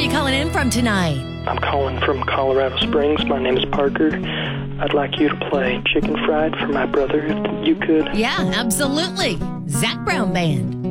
you calling in from tonight? I'm calling from Colorado Springs. My name is Parker. I'd like you to play Chicken Fried for my brother, if you could. Yeah, absolutely. Zac Brown Band.